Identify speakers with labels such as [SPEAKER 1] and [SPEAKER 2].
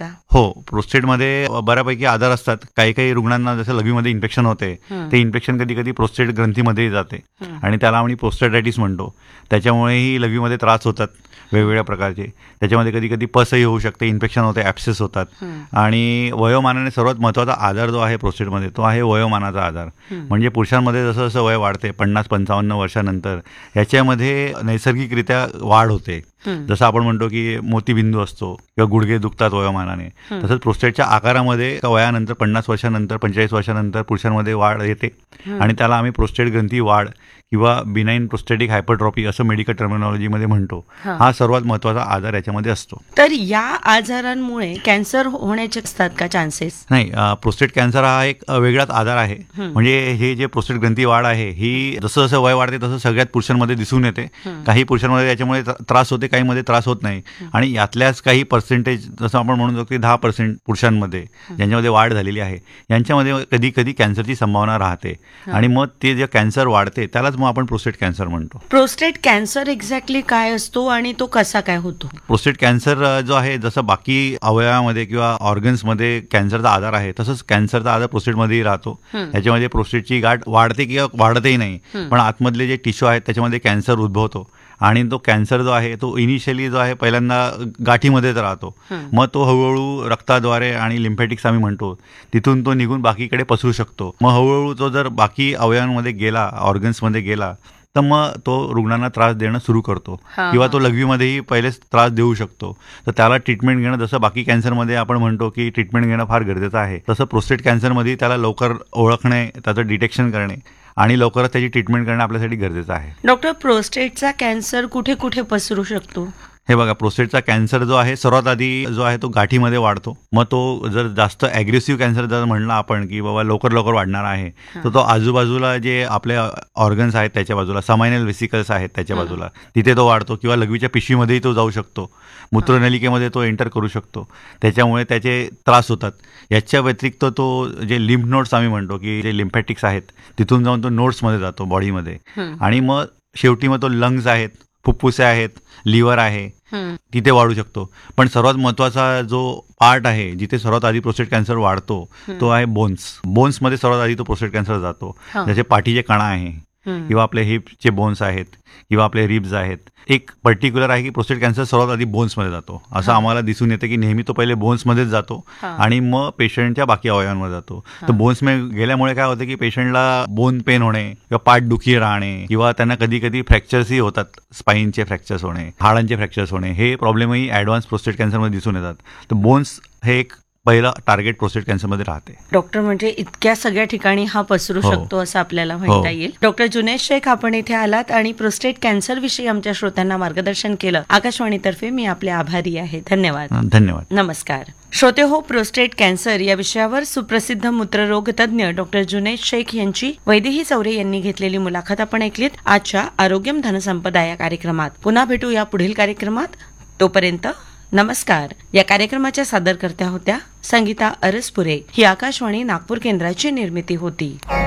[SPEAKER 1] का?
[SPEAKER 2] हो, प्रोस्टेटमध्ये बऱ्यापैकी आजार असतात. काही काही रुग्णांना जसं लघवीमध्ये इन्फेक्शन होते, ते इन्फेक्शन कधी कधी प्रोस्टेट ग्रंथीमध्ये जाते आणि त्याला आम्ही प्रोस्टेटायटिस म्हणतो. त्याच्यामुळेही लघवीमध्ये त्रास होतात वेगवेगळ्या प्रकारचे. त्याच्यामध्ये कधी कधी पसही होऊ शकते, इन्फेक्शन होते, ॲप्सेस होतात. आणि वयोमानाने सर्वात महत्त्वाचा आजार जो आहे प्रोस्टेटमध्ये तो आहे वयोमानाचा आजार. म्हणजे पुरुषांमध्ये जसं जसं वय वाढते 50-55 वर्षानंतर याच्यामध्ये नैसर्गिकरित्या वाढ होते. जसं आपण म्हणतो की मोतीबिंदू असतो किंवा गुडघे दुखतात वयोमानाने, तसंच प्रोस्टेटच्या आकारामध्ये वयानंतर 50 वर्षानंतर 45 वर्षानंतर पुरुषांमध्ये वाढ येते आणि त्याला आम्ही प्रोस्टेट ग्रंथी वाढ किंवा बिनाईन प्रोस्टेटिक हायपरट्रॉफी असं मेडिकल टर्मिनॉलॉजीमध्ये म्हणतो. हा सर्वात महत्त्वाचा आजार याच्यामध्ये असतो.
[SPEAKER 1] तर या आजारांमुळे कॅन्सर होण्याचे असतात का चान्सेस?
[SPEAKER 2] नाही, प्रोस्टेट कॅन्सर हा एक वेगळाच आजार आहे. म्हणजे हे जे प्रोस्टेट ग्रंथी वाढ आहे ही जसं जसं वय वाढते तसं सगळ्यात पुरुषांमध्ये दिसून येते. काही पुरुषांमध्ये याच्यामुळे त्रास होते, काही मध्ये त्रास होत नाही. आणि यातल्याच काही पर्सेंटेज जसं आपण म्हणू शकतो की 10% पुरुषांमध्ये ज्यांच्यामध्ये वाढ झालेली आहे यांच्यामध्ये कधी कधी कॅन्सरची संभावना राहते आणि मग ते जे कॅन्सर वाढते त्यालाच मग आपण प्रोस्टेट कॅन्सर म्हणतो.
[SPEAKER 1] प्रोस्टेट कॅन्सर एक्झॅक्टली काय असतो आणि तो कसा काय होतो?
[SPEAKER 2] प्रोस्टेट कॅन्सर जो आहे जसं बाकी अवयवामध्ये किंवा ऑर्गन्समध्ये कॅन्सरचा आजार आहे तसंच कॅन्सरचा आजार प्रोस्टेटमध्येही राहतो. याच्यामध्ये प्रोस्टेटची गाठ वाढते किंवा वाढतही नाही, पण आतमधले जे टिश्यू आहेत त्याच्यामध्ये कॅन्सर उद्भवतो आणि तो कॅन्सर जो आहे तो इनिशियली जो आहे पहिल्यांदा गाठीमध्येच राहतो. मग तो हळूहळू रक्ताद्वारे आणि लिम्फॅटिक्स आम्ही म्हणतो तिथून तो निघून बाकीकडे पसरू शकतो. मग हळूहळू तो जर बाकी अवयवांमध्ये गेला, ऑर्गन्समध्ये गेला तर मग तो रुग्णांना त्रास देणं सुरू करतो किंवा तो लघवीमध्येही पहिलेच त्रास देऊ शकतो. तर त्याला ट्रीटमेंट घेणं, जसं बाकी कॅन्सरमध्ये आपण म्हणतो की ट्रीटमेंट घेणं फार गरजेचं आहे, तसं प्रोस्टेट कॅन्सरमध्ये त्याला लवकर ओळखणे, त्याचं डिटेक्शन करणे आणि लवकरच त्याची ट्रीटमेंट करणं आपल्यासाठी गरजेचं आहे.
[SPEAKER 1] डॉक्टर, प्रोस्टेटचा कॅन्सर कुठे कुठे पसरू शकतो?
[SPEAKER 2] हे बघा, प्रोस्टेटचा कॅन्सर जो आहे सर्वात आधी जो आहे तो गाठीमध्ये वाढतो. मग तो जर जास्त ॲग्रेसिव्ह कॅन्सर जर म्हणलं आपण की बाबा लवकर लवकर वाढणार आहे तर तो आजूबाजूला जे आपले ऑर्गन्स आहेत त्याच्या बाजूला, समायनल वेसिकल्स आहेत त्याच्या बाजूला, तिथे तो वाढतो किंवा लघवीच्या पिशवीमध्येही तो जाऊ शकतो, मूत्रनलिकेमध्ये तो एंटर करू शकतो. त्याच्यामुळे त्याचे त्रास होतात. याच्या व्यतिरिक्त तो जे लिम्फ नोड्स आम्ही म्हणतो की जे लिम्फॅटिक्स आहेत तिथून जाऊन तो नोड्समध्ये जातो बॉडीमध्ये आणि मग शेवटी मग तो लंग्स आहेत, फुफ्फुसे आहेत, लिव्हर आहे, तिथे वाढू शकतो. पण सर्वात महत्त्वाचा जो पार्ट आहे जिथे सर्वात आधी प्रोस्टेट कॅन्सर वाढतो तो आहे बोन्स. बोन्समध्ये सर्वात आधी तो प्रोस्टेट कॅन्सर जातो. जसे पाठीचे कणा आहे किंवा आपले हिपचे बोन्स आहेत किंवा आपले रिब्स आहेत. एक पर्टिक्युलर आहे की प्रोस्टेट कॅन्सर सर्वात आधी बोन्समध्ये जातो. असं आम्हाला दिसून येतं की नेहमी तो पहिले बोन्समध्येच जातो आणि मग पेशंटच्या बाकी अवयवांमध्ये जातो. तर बोन्समध्ये गेल्यामुळे काय होतं की पेशंटला बोन पेन होणे किंवा पाठदुखी राहणे किंवा त्यांना कधी कधी फ्रॅक्चर्सही होतात, स्पाईनचे फ्रॅक्चर्स होणे, हाडांचे फ्रॅक्चर्स होणे, हे प्रॉब्लेमही ॲडव्हान्स प्रोस्टेट कॅन्सरमध्ये दिसून येतात. तर बोन्स हे एक पहिला टार्गेट प्रोस्टेट कॅन्सरमध्ये राहते.
[SPEAKER 1] डॉक्टर, म्हणजे इतक्या सगळ्या ठिकाणी हा पसरू शकतो असं आपल्याला म्हणता येईल. डॉक्टर जुनैद शेख, आपण इथे आलात आणि प्रोस्टेट कॅन्सर विषयी आमच्या श्रोत्यांना मार्गदर्शन केलं. आकाशवाणीतर्फे मी आपले आभारी आहे. धन्यवाद.
[SPEAKER 2] धन्यवाद.
[SPEAKER 1] नमस्कार श्रोते हो, प्रोस्टेट कॅन्सर या विषयावर सुप्रसिद्ध मूत्ररोग तज्ज्ञ डॉक्टर जुनैद शेख यांची वैदेही चौरे यांनी घेतलेली मुलाखत आपण ऐकलीत आजच्या आरोग्यम धनसंपदा या कार्यक्रमात. पुन्हा भेटू या पुढील कार्यक्रमात. तोपर्यंत नमस्कार. या कार्यक्रमाच्या सादरकर्त्या होत्या संगीता अरसपुरे. ही आकाशवाणी नागपूर केंद्राची निर्मिती होती.